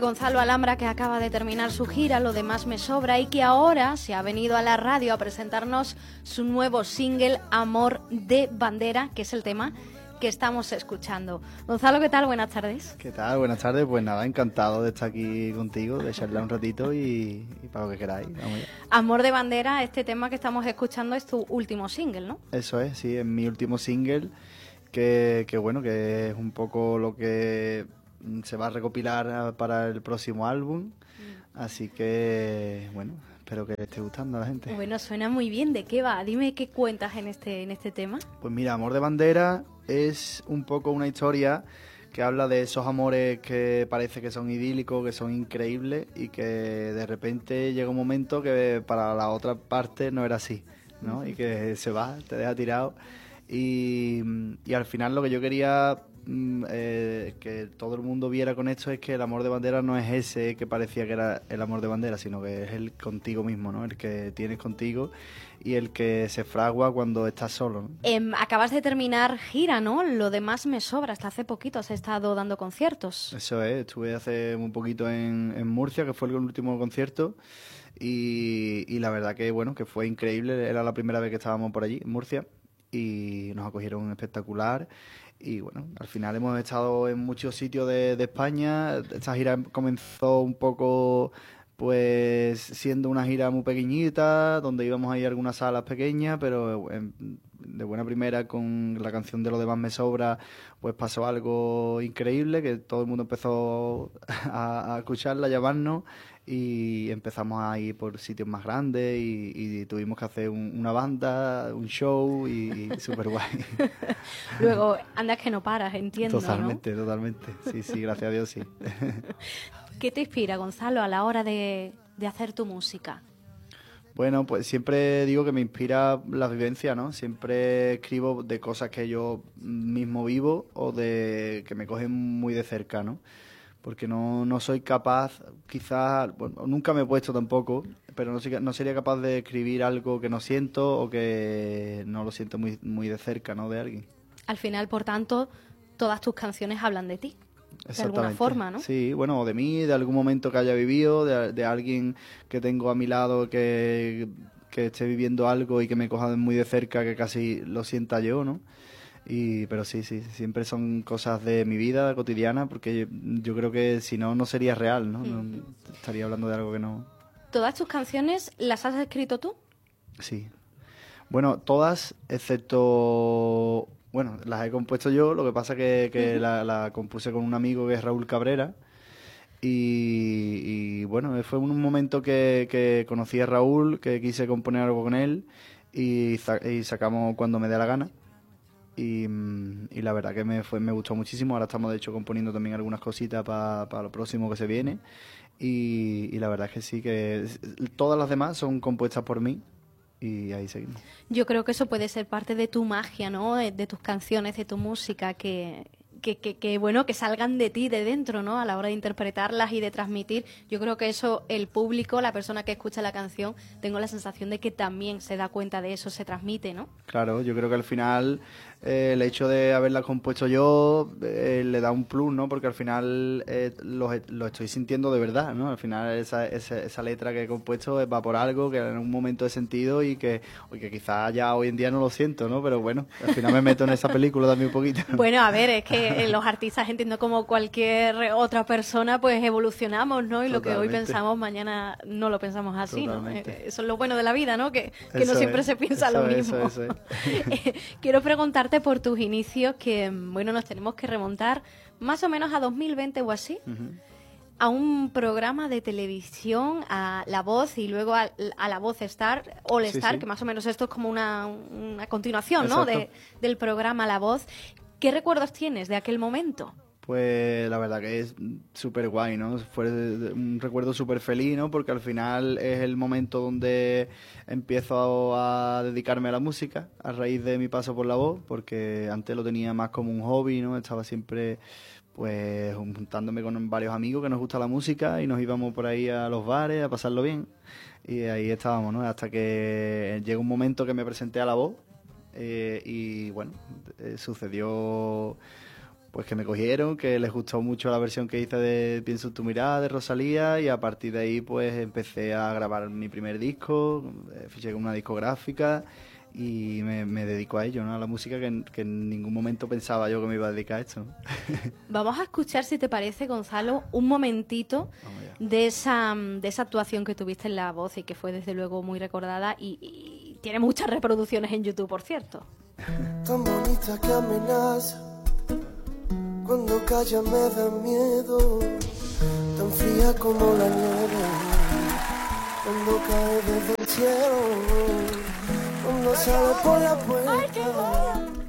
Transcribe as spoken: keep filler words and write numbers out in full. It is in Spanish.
Gonzalo Alhambra, que acaba de terminar su gira Lo demás me sobra y que ahora se ha venido a la radio a presentarnos su nuevo single Amor de Bandera, que es el tema que estamos escuchando. Gonzalo, ¿qué tal? Buenas tardes. ¿Qué tal? Buenas tardes. Pues nada, encantado de estar aquí contigo, de charlar un ratito y, y para lo que queráis. Vamos allá. Amor de Bandera, este tema que estamos escuchando es tu último single, ¿no? Eso es, sí, es mi último single, que, que bueno, que es un poco lo que se va a recopilar para el próximo álbum. Así que, bueno, espero que le esté gustando a la gente. Bueno, suena muy bien. ¿De qué va? Dime qué cuentas en este, en este tema. Pues mira, Amor de Bandera es un poco una historia que habla de esos amores que parece que son idílicos, que son increíbles y que de repente llega un momento que para la otra parte no era así, ¿no? Y que se va, te deja tirado. Y, y al final lo que yo quería eh, que todo el mundo viera con esto es que el amor de bandera no es ese que parecía que era el amor de bandera, sino que es el contigo mismo, ¿no? El que tienes contigo y el que se fragua cuando estás solo, ¿no? Eh, acabas de terminar gira, ¿no? Lo demás me sobra. Hasta hace poquito has estado dando conciertos. Eso es, estuve hace un poquito en, en Murcia, que fue el último concierto. Y, y la verdad que, bueno, que fue increíble. Era la primera vez que estábamos por allí, en Murcia, y nos acogieron espectacular. Y bueno, al final hemos estado en muchos sitios de, de España. Esta gira comenzó un poco, pues, siendo una gira muy pequeñita, donde íbamos a ir a algunas salas pequeñas, pero en, de buena primera con la canción de Lo demás me sobra, pues pasó algo increíble, que todo el mundo empezó a, a escucharla, a llamarnos, y empezamos a ir por sitios más grandes y, y tuvimos que hacer un, una banda, un show y, y súper guay. Luego, andas que no paras, entiendo, Totalmente, ¿no? totalmente. Sí, sí, gracias a Dios, sí. ¿Qué te inspira, Gonzalo, a la hora de, de hacer tu música? Bueno, pues siempre digo que me inspira la vivencia, ¿no? Siempre escribo de cosas que yo mismo vivo o de que me cogen muy de cerca, ¿no? Porque no, no soy capaz, quizás, bueno, nunca me he puesto tampoco, pero no, soy, no sería capaz de escribir algo que no siento o que no lo siento muy, muy de cerca, ¿no? De alguien. Al final, por tanto, todas tus canciones hablan de ti. De alguna forma, ¿no? Sí, bueno, o de mí, de algún momento que haya vivido, de, de alguien que tengo a mi lado que, que esté viviendo algo y que me coja muy de cerca, que casi lo sienta yo, ¿no? Y, pero sí, sí, siempre son cosas de mi vida cotidiana, porque yo, yo creo que si no, no sería real, ¿no? No estaría hablando de algo que no... ¿Todas tus canciones las has escrito tú? Sí. Bueno, todas, excepto... Bueno, las he compuesto yo, lo que pasa que, que uh-huh. la, la compuse con un amigo que es Raúl Cabrera. Y, y bueno, fue un momento que, que conocí a Raúl, que quise componer algo con él y, y sacamos Cuando me dé la gana. Y, y la verdad que me fue me gustó muchísimo. Ahora estamos de hecho componiendo también algunas cositas para pa lo próximo que se viene. Y, y la verdad es que sí, que todas las demás son compuestas por mí. Y ahí seguimos. Yo creo que eso puede ser parte de tu magia, ¿no? De tus canciones, de tu música, que, que, que, que bueno, que salgan de ti, de dentro, ¿no? A la hora de interpretarlas y de transmitir. Yo creo que eso, el público, la persona que escucha la canción, tengo la sensación de que también se da cuenta de eso, se transmite, ¿no? Claro, yo creo que al final eh, el hecho de haberla compuesto yo eh, le da un plus, ¿no? Porque al final eh, lo, lo estoy sintiendo de verdad, ¿no? Al final esa, esa, esa letra que he compuesto va por algo que en un momento he sentido y que, y que quizás ya hoy en día no lo siento, ¿no? Pero bueno, al final me meto en esa película también un poquito. Bueno, a ver, es que los artistas, entiendo, como cualquier otra persona, pues evolucionamos, ¿no? Y Totalmente. Lo que hoy pensamos, mañana no lo pensamos así, Totalmente. ¿No? Eso es lo bueno de la vida, ¿no? Que, que no siempre es, se piensa lo es, mismo. Eso, eso es. Quiero preguntarte por tus inicios, que, bueno, nos tenemos que remontar más o menos a dos mil veinte o así, uh-huh. a un programa de televisión, a La Voz y luego a, a La Voz Star, All sí, Star, sí. que más o menos esto es como una, una continuación, ¿no? De, del programa La Voz. ¿Qué recuerdos tienes de aquel momento? Pues la verdad que es súper guay, ¿no? Fue un recuerdo súper feliz, ¿no? Porque al final es el momento donde empiezo a dedicarme a la música a raíz de mi paso por La Voz, porque antes lo tenía más como un hobby, ¿no? Estaba siempre pues juntándome con varios amigos que nos gusta la música y nos íbamos por ahí a los bares a pasarlo bien y ahí estábamos, ¿no? Hasta que llegó un momento que me presenté a La Voz eh, y bueno, eh, sucedió pues que me cogieron, que les gustó mucho la versión que hice de Pienso en tu mirada, de Rosalía, y a partir de ahí pues empecé a grabar mi primer disco, fiché con una discográfica y me, me dedico a ello, ¿no? A la música, que, que en ningún momento pensaba yo que me iba a dedicar a esto, ¿no? Vamos a escuchar, si te parece, Gonzalo, un momentito de esa, de esa actuación que tuviste en La Voz y que fue desde luego muy recordada y, y tiene muchas reproducciones en YouTube, por cierto. Tan bonita que amenaza, cuando calla me da miedo, tan fría como la nieve, cuando cae desde el cielo, cuando sale por la puerta.